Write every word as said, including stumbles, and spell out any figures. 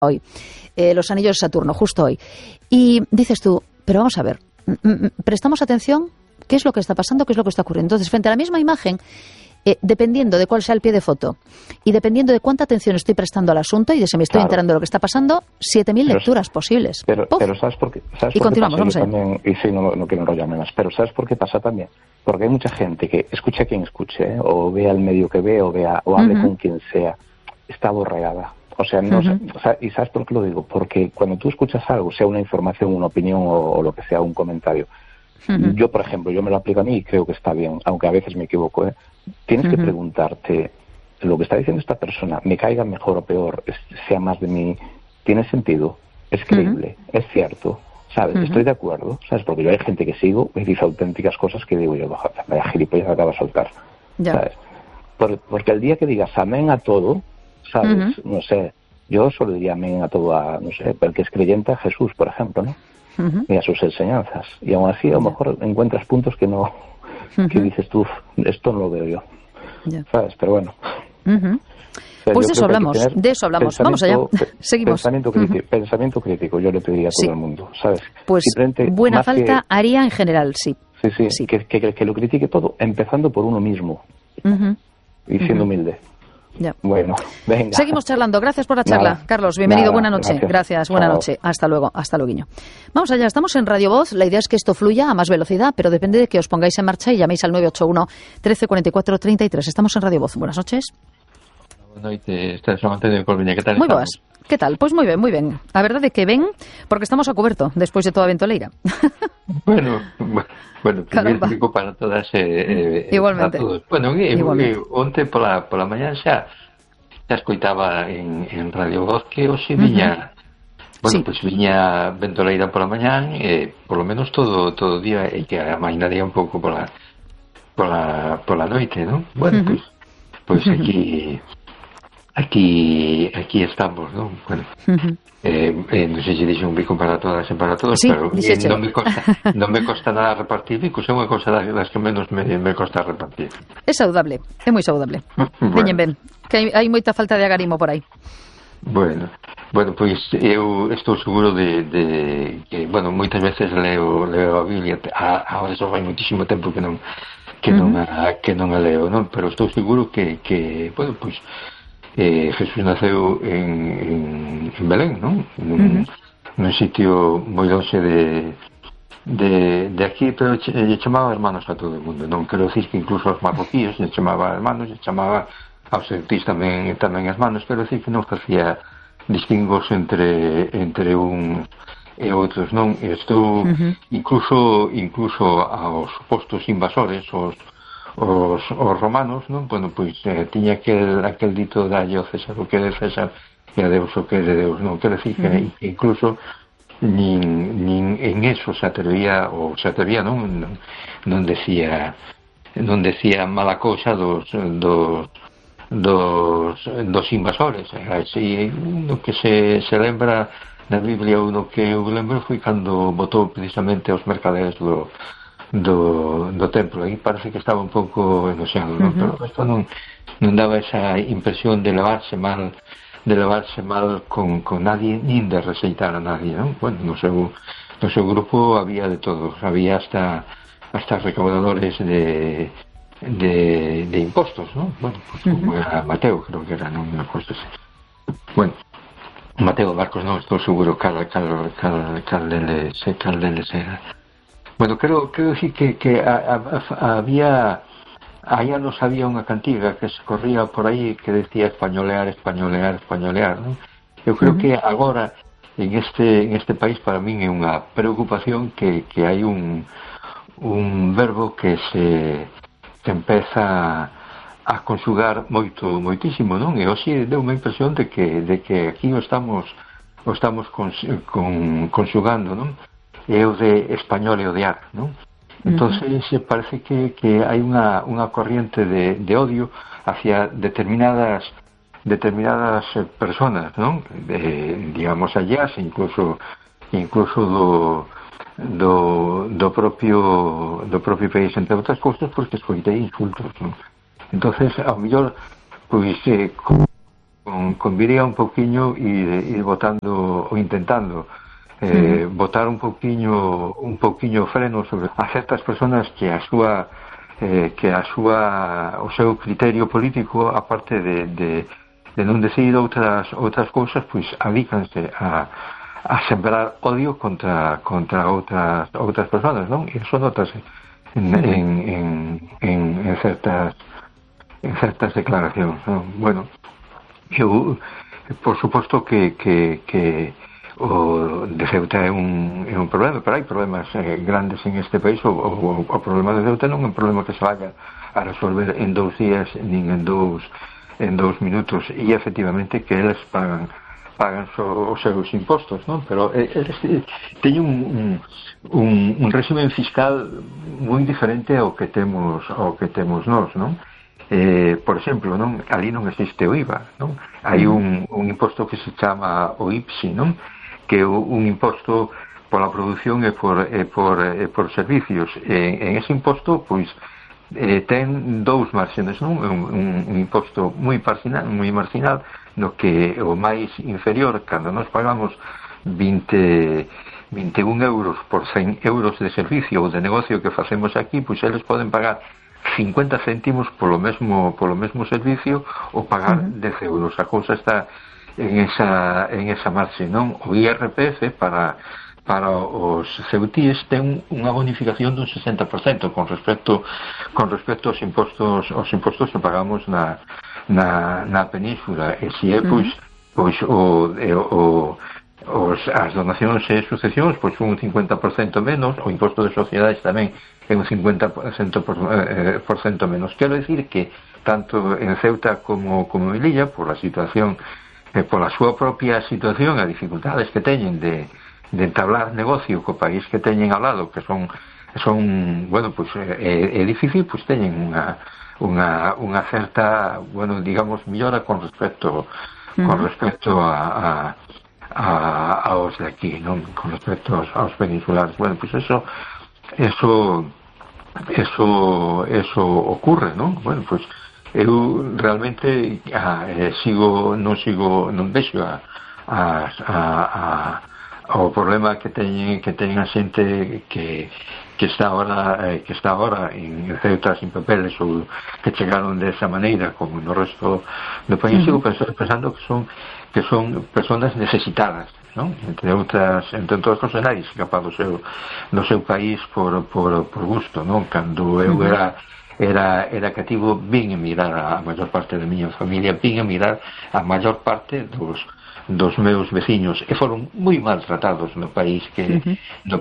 hoy, eh, los anillos de Saturno, justo hoy. Y dices tú, pero vamos a ver, ¿prestamos atención? ¿Qué es lo que está pasando? ¿Qué es lo que está ocurriendo? Entonces, frente a la misma imagen, eh, dependiendo de cuál sea el pie de foto y dependiendo de cuánta atención estoy prestando al asunto y de si me estoy claro. enterando de lo que está pasando, siete mil lecturas posibles. Pero, pero ¿sabes por qué? ¿Sabes y por continuamos, qué vamos allá. También, y sí, no, no quiero enrollarme más, pero ¿sabes por qué pasa también? Porque hay mucha gente que escucha a quien escuche, ¿eh? o vea el medio que ve, o vea o hable uh-huh. con quien sea, está borregada. O sea, no, uh-huh. o sea, ¿y sabes por qué lo digo? Porque cuando tú escuchas algo, sea una información, una opinión o, o lo que sea, un comentario, uh-huh. yo, por ejemplo, yo me lo aplico a mí y creo que está bien, aunque a veces me equivoco, ¿eh? Tienes uh-huh. que preguntarte, lo que está diciendo esta persona, me caiga mejor o peor, sea más de mí, ¿tiene sentido? ¿Es creíble? Uh-huh. ¿Es cierto? ¿Sabes? Uh-huh. Estoy de acuerdo, ¿sabes? Porque yo hay gente que sigo y dice auténticas cosas que digo yo, vaya gilipollas que acaba de soltar, yeah. ¿sabes? Por, porque el día que digas amén a todo, ¿sabes? Uh-huh. No sé, yo solo diría amén a todo a, no sé, el que es creyente a Jesús, por ejemplo, ¿no? Uh-huh. Y a sus enseñanzas. Y aún así, a lo mejor yeah. encuentras puntos que no, uh-huh. que dices tú, esto no lo veo yo, yeah. ¿sabes? Pero bueno. Uh-huh. O sea, pues de eso hablamos, de eso hablamos. Vamos allá, seguimos. Pensamiento crítico, uh-huh. pensamiento crítico, yo le pediría a todo sí. el mundo, ¿sabes? Pues buena falta que, haría en general, sí. Sí, sí, sí. Que, que, que lo critique todo, empezando por uno mismo. Uh-huh. Y siendo uh-huh. humilde. Ya. Bueno, venga. Seguimos charlando. Gracias por la charla, nada, Carlos. Bienvenido, nada, buena noche. Gracias, gracias buena Chao. noche. Hasta luego, hasta luego. Vamos allá, estamos en Radio Voz. La idea es que esto fluya a más velocidad, pero depende de que os pongáis en marcha y llaméis al nueve ocho uno, trece cuarenta y cuatro, treinta y tres. Estamos en Radio Voz. Buenas noches. Boa noite, está San Antonio de Corviña, que tal Moi estamos? boas, que tal? Pois moi ben, moi ben. A verdade é que ben, porque estamos a coberto despois de toda a ventoleira. Bueno, bueno, primeiro digo para todas eh, Igualmente. Para todos. Bueno, e, e, onte pola, pola mañá xa xa escoitaba en, en Radio Voz que hoxe viña uh-huh. bueno, sí. pois pues viña ventoleira pola mañá e eh, polo menos todo todo o día e que amainaría un pouco pola pola, pola noite, non? Bueno, uh-huh. pois pues, pues aquí Aquí aquí estamos, ¿no? Bueno, uh-huh. eh, eh, non sei se dixo un bico para todas e para todos, sí, pero eh, non me costa non me costa nada repartir bicos, é unha cosa das que menos me, me costa repartir. É saudable, é moi saudable. Bueno. Veñen ben, que hai, hai moita falta de agarimo por aí. Bueno, bueno, pois eu estou seguro de, de que, bueno, moitas veces leo, leo a Biblia, a, ahora só vai muitísimo tempo que non que non uh-huh. a, que non a leo, non? Pero estou seguro que, que bueno, pois Eh, Jesús naceu en, en, en Belén, non? Nun, uh-huh. nun sitio moi lonxe de, de, de aquí, pero lle chamaba hermanos a todo o mundo. Non quero dicir que incluso aos marroquíes lle chamaba hermanos, lle chamaba aos celtis tamén, tamén hermanos, quero dicir que non facía distingos entre, entre un e outros, non? Estou uh-huh. incluso incluso aos supostos invasores, os Os, os romanos, non? Bueno, pois eh, tiña aquel, aquel dito de o César o que é de César e a Deus o que é de Deus, non? Quero dicir que uh-huh. incluso nin, nin en eso se atrevía ou se atrevía, non? Non, non decía non decía mala cousa dos dos dos, dos invasores. Así, no que se, se lembra na Biblia, uno que eu lembro foi cando botou precisamente os mercaderes do do, do templo, aí parece que estaba un pouco enoxado, non? Uh-huh. Pero isto non, non daba esa impresión de levarse mal de levarse mal con, con nadie, nin de rexeitar a nadie, non? Bueno, no seu, no seu grupo había de todos, había hasta hasta recaudadores de de, de impostos, non? Bueno, pues, uh-huh. como era Mateo, creo que era, non? Impostos. Bueno, Mateo Barcos, non, estou seguro cal, cal, cal, cal deles, cal deles era. Bueno, creo, creo sí que, que a, a, a, había, allá nos había unha cantiga que se corría por aí que decía españolear, españolear, españolear, ¿no? Eu creo uh-huh. que agora en este en este país para min é unha preocupación que, que hai un un verbo que se que empeza a conxugar moito, moitísimo, non? E hoxe deu unha impresión de que, de que aquí o estamos o estamos con, con, conxugando, non? É o de español e odiar, non? Entonces uh-huh. parece que, que hai unha, unha corriente de, de odio hacia determinadas determinadas personas, non? De, digamos, allá, incluso incluso do do, do propio do propio país, entre outras cousas, porque escoitei insultos, non? Entonces, ao mellor, pois, eh, con, conviría un pouquiño ir, ir botando ou intentando eh, mm. botar un pouquiño un pouquiño freno sobre a certas persoas que a súa eh, que a súa o seu criterio político, aparte de, de, de non decidir outras outras cousas, pois adícanse a, a sembrar odio contra contra outras outras persoas, non? E iso notase en, mm. en, en, en, en certas en certas declaracións, non? Bueno, eu por suposto que, que, que o de Ceuta é un, é un problema, pero hai problemas eh, grandes en este país. O, o, o problema de Ceuta non é un problema que se vaya a resolver en dous días nin en dous en dous minutos, e efectivamente que eles pagan pagan so, os seus impostos, non? Pero eh, eles teñen un, un, un, un régimen fiscal moi diferente ao que temos ao que temos nós, non? Eh, por exemplo, non, ali non existe o I V A, non? Hai un, un imposto que se chama o I P S I, non? Que é un imposto pola produción e por, e por, e por servicios. E, en ese imposto, pois, eh, ten dous márgenes, non? Un, un, un imposto moi marginal, moi marginal, no que o máis inferior, cando nos pagamos vinte, vinte e un euros por cen euros de servicio ou de negocio que facemos aquí, pois eles poden pagar cincuenta céntimos polo mesmo polo mesmo servicio ou pagar uh-huh. dez euros. A cousa está en esa en esa marxe, non? O I R P F para para os ceutíes ten unha bonificación dun sesenta por cento con respecto con respecto aos impostos aos impostos que pagamos na na na península. E se é pois pois o o os as donacións e sucesións pois son un cincuenta por cento menos, o imposto de sociedades tamén é un cincuenta por cento por, eh, por cento menos. Quero dicir que tanto en Ceuta como como en Melilla, por a situación eh, por a súa propia situación, as dificultades que teñen de de entablar negocio co país que teñen ao lado, que son son, bueno, pois é, é difícil, pois teñen unha unha unha certa, bueno, digamos, mellora con respecto uh-huh. con respecto a, a a aos de aquí, non? Con respecto aos, aos peninsulares. Bueno, pois eso eso eso eso ocurre, non? Bueno, pois eu realmente ah, eh, sigo non sigo non vexo a a a o problema que teñen que teñen a xente que que está ahora eh, que está ahora en Ceuta sin papeles ou que chegaron de esa maneira como no resto do país. Uh-huh. Sigo pensando, pensando que son que son personas necesitadas, non? Entre outras, entre outras cosas, nadie se escapa do seu do seu país por por por gusto, non? Cando eu era era era cativo, vin emigrar a maior parte da miña familia, vin emigrar a maior parte dos dos meus veciños, e foron moi maltratados no país que uh-huh. no